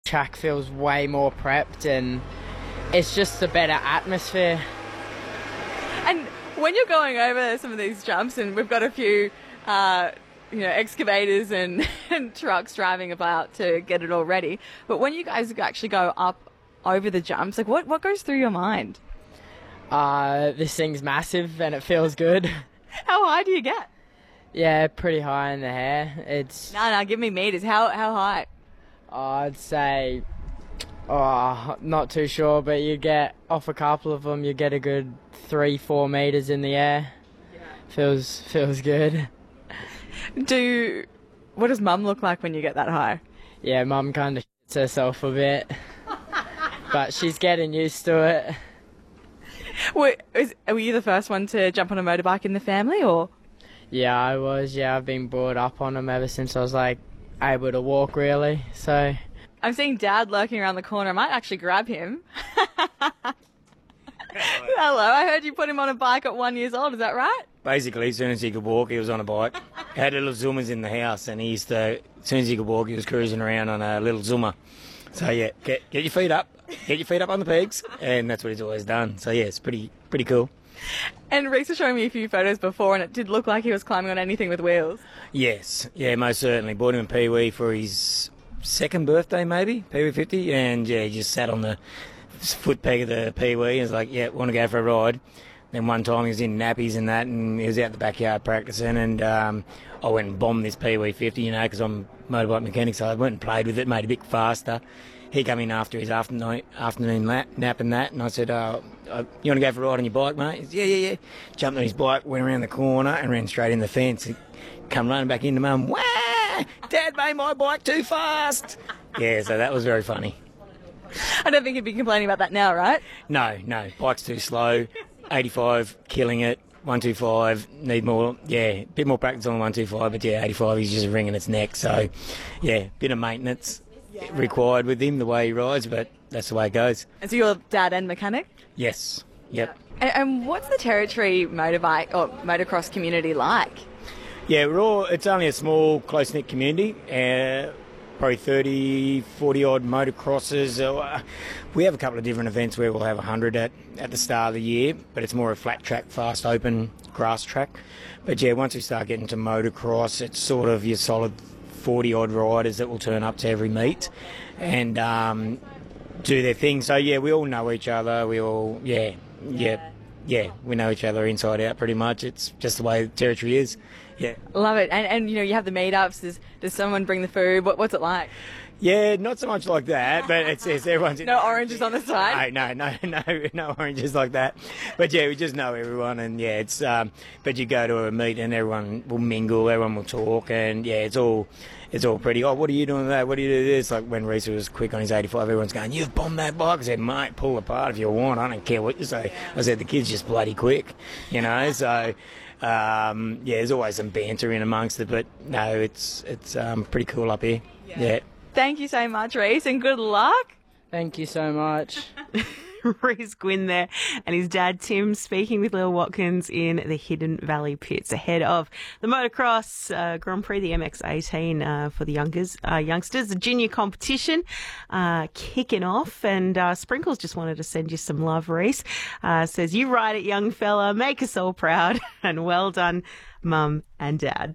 Track feels way more prepped and it's just a better atmosphere. And when you're going over some of these jumps, and we've got a few, excavators and trucks driving about to get it all ready, but when you guys actually go up over the jumps, like what goes through your mind? This thing's massive and it feels good. How high do you get? Yeah, pretty high in the hair. It's... No, give me meters. How high? I'd say, not too sure, but you get, off a couple of them, you get a good 3-4 meters in the air. Yeah. Feels good. What does Mum look like when you get that high? Yeah, Mum kind of shits herself a bit, but she's getting used to it. Were you the first one to jump on a motorbike in the family, or? Yeah, I was. Yeah, I've been brought up on them ever since I was able to walk, really. So I'm seeing Dad lurking around the corner. I might actually grab him. Hello, I heard you put him on a bike at 1 year old. Is that right? Basically, as soon as he could walk, he was on a bike. Had little Zoomers in the house, and he used to, as soon as he could walk, he was cruising around on a little Zoomer. So yeah, get your feet up on the pegs, and that's what he's always done. So yeah, it's pretty cool. And Reese was showing me a few photos before, and it did look like he was climbing on anything with wheels. Yes, yeah, most certainly. Bought him a Pee-wee for his second birthday, maybe, Pee-wee 50, and yeah, he just sat on the foot peg of the Pee-wee and was like, yeah, want to go for a ride. Then one time he was in nappies and that, and he was out in the backyard practicing, and I went and bombed this Pee-wee 50, because I'm a motorbike mechanic, so I went and played with it, made it a bit faster. He came in after his afternoon nap and that, and I said, you want to go for a ride on your bike, mate? He said, yeah. Jumped on his bike, went around the corner and ran straight in the fence. He come running back into Mum, wah! Dad made my bike too fast! Yeah, so that was very funny. I don't think he'd be complaining about that now, right? No, bike's too slow. 85, killing it. 125, need more, a bit more practice on the 125, but yeah, 85, he's just wringing its neck. So, yeah, bit of maintenance required with him, the way he rides, but that's the way it goes. And so you're dad and mechanic? Yes, yep. And what's the Territory motorbike or motocross community like? Yeah, it's only a small, close-knit community. Probably 30, 40-odd motocrossers. We have a couple of different events where we'll have 100 at the start of the year, but it's more a flat track, fast, open grass track. But yeah, once we start getting to motocross, it's sort of your solid 40-odd riders that will turn up to every meet and do their thing. So yeah, we all know each other. We all, we know each other inside out pretty much. It's just the way the Territory is. Yeah. Love it. And you have the meetups. Does someone bring the food? What's it like? Yeah, not so much like that, but it's everyone's... No oranges on the side? No oranges like that. But yeah, we just know everyone, and yeah, it's... but you go to a meet and everyone will mingle, everyone will talk, and yeah, it's all pretty... Oh, what are you doing with that? What do you do this? Like when Reese was quick on his 85, everyone's going, you've bombed that bike. I said, mate, pull apart if you want. I don't care what you say. I said, the kid's just bloody quick, so... there's always some banter in amongst it, but no, it's pretty cool up here. Yeah. Thank you so much, Reese, and good luck. Thank you so much. Reese Gwynn there, and his dad Tim speaking with Lil Watkins in the Hidden Valley Pits ahead of the motocross Grand Prix, the MX-18 for the youngsters, the junior competition kicking off. And Sprinkles just wanted to send you some love, Reese. Says, you ride it, young fella, make us all proud, and well done, Mum and Dad.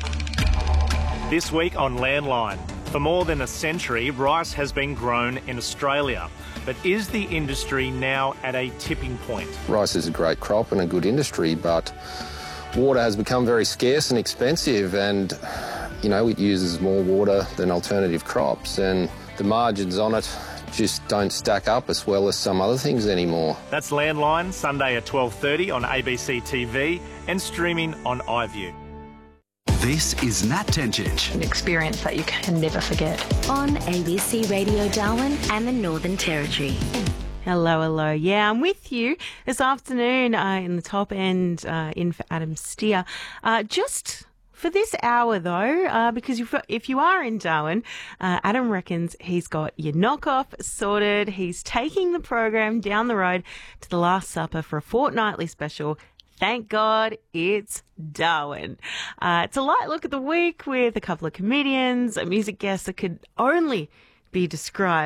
This week on Landline. For more than a century, rice has been grown in Australia. But is the industry now at a tipping point? Rice is a great crop and a good industry, but water has become very scarce and expensive, and, it uses more water than alternative crops, and the margins on it just don't stack up as well as some other things anymore. That's Landline, Sunday at 12:30 on ABC TV and streaming on iView. This is Nat Tencic. An experience that you can never forget. On ABC Radio Darwin and the Northern Territory. Hello. Yeah, I'm with you this afternoon in the top end in for Adam Steer. Just for this hour, though, because if you are in Darwin, Adam reckons he's got your knockoff sorted. He's taking the program down the road to the Last Supper for a fortnightly special. Thank God it's Darwin. It's a light look at the week with a couple of comedians, a music guest that could only be described